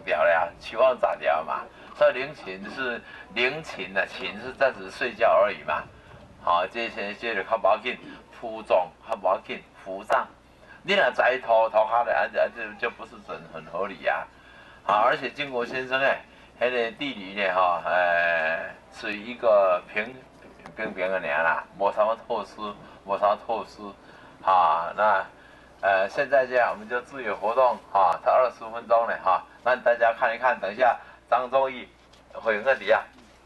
掉了呀，期望炸掉嘛。所以陵寝是陵寝啊，寝是暂时睡觉而已嘛。好，这些就较无要紧，铺葬较无要紧，服葬。你若摘头下来，就不是很合理呀。啊，而且金国先生迄个地理呢，属于一个平的尔啦，无什么特殊，那现在这样我们就自由活动才20分钟了让大家看一看，等一下张忠义会在底下，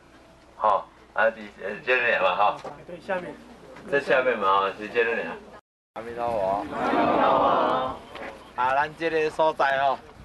接着念嘛对，下面， 在下面嘛是接着念。阿弥陀佛， 阿弥陀佛。 咱这个所在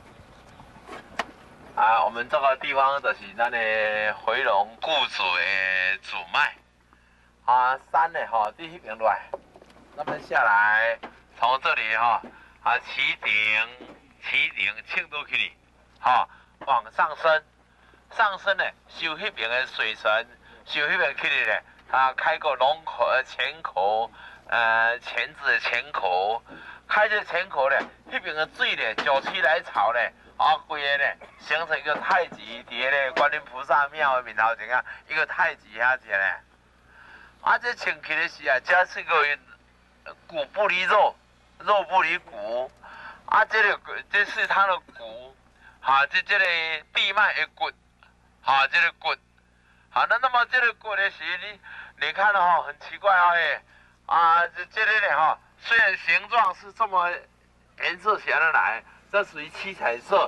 我们这个地方就是咱的回龙故祖的主脉。山呢在那边来，那么下来从这里起顶庆都去往上升呢，修那边的水泉，修那边去呢，开个龙口前口，钳子的前口，开这前口呢，那边的水呢，九七来潮呢。规个呢形成一个太极，伫咧观音菩萨庙的面头前一个太极遐子呢。这穿起的是这是个骨不离肉，肉不离骨。这是它的骨，这个地脉的骨，这个骨。那么这个骨的是你看很奇怪这个呢虽然形状是这么颜色显得来。这属于七彩色，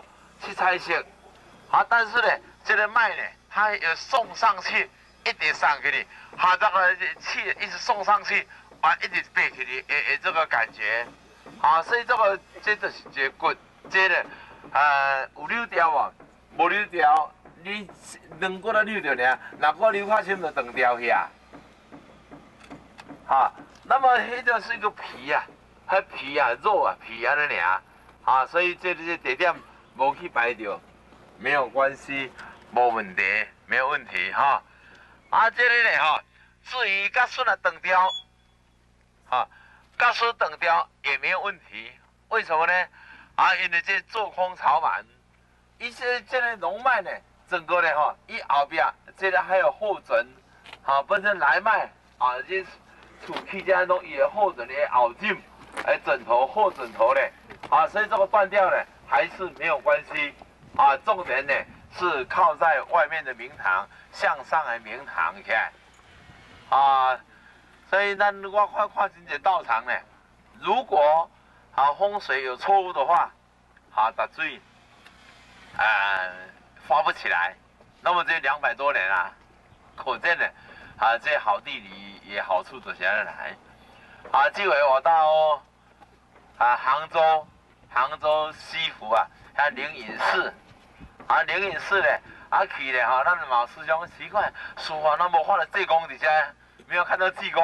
但是呢，这个脉呢，它有送上去，一直上去的，这个气一直送上去，一直背起的，这个感觉，所以这就是一个骨，这个有溜条无溜条，你两骨都溜着呢，若骨溜较深就断掉去那么迄就是一个皮皮肉皮安尼尔。所以这地点无去排掉，没有关系，无问题，没有问题这里呢至于甲笋断掉，甲笋断掉也没有问题，为什么呢？因为这做空巢满，这个龙脉呢，整个呢伊后边这个还有后枕，本身来脉这储气这拢伊的后枕的后颈，枕头后枕头呢。所以这个断掉呢还是没有关系重点呢是靠在外面的明堂向上的明堂起来所以我看真济道场呢，如果风水有错误的话打水发不起来，那么这200多年可见呢这好地理也好处就是来这回我到杭州西湖灵隐寺灵隐寺呢去呢咱嘛师兄奇怪，师父咱无看到济公伫遮，没有看到济公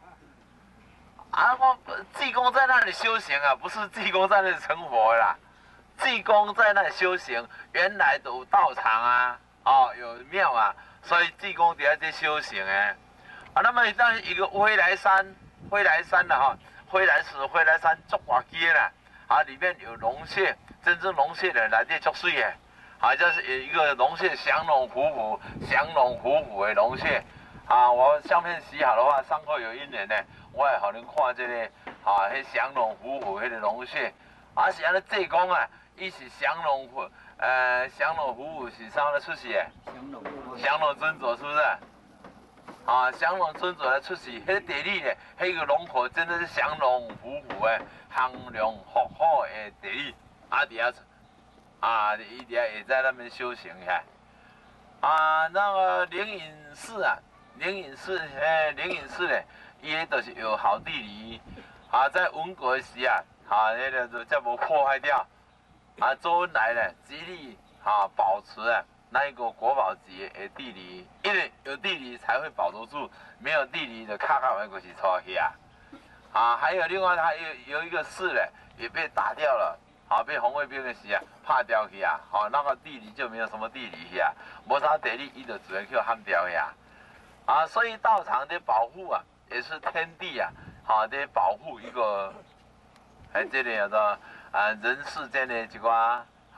我济公在那里修行不是济公在那里成佛啦，济公在那里修行，原来有道场有庙所以济公伫遮修行那么在一个灰来山的灰来寺、灰来山足大基啦。里面有龙蟹，真正龙蟹的来这足水的，这是有一个龙蟹降龙伏虎的龙蟹我相片洗好的话，上课有1年呢，我也好能看这个迄降龙伏虎迄个龙蟹是安尼济公伊是降龙伏虎是啥来出世的？降龙尊者是不是？降龙尊者来出世，迄个地理呢，迄个龙口真的是降龙伏虎的。降龙伏虎的地理伫遐伊伫遐也在那边修行那个灵隐寺呢，伊就是有好地理在文革时迄个就才无破坏掉周恩来呢极力保持那一个国宝级的地理，因为有地理才会保得住，没有地理就卡完就是错去还有另外它有一个寺呢也被打掉了被红卫兵的时拍掉去那个地理就没有什么地理去无啥地理伊就只能去砍掉去所以道场的保护也是天地的保护一个这里有的人世间的一寡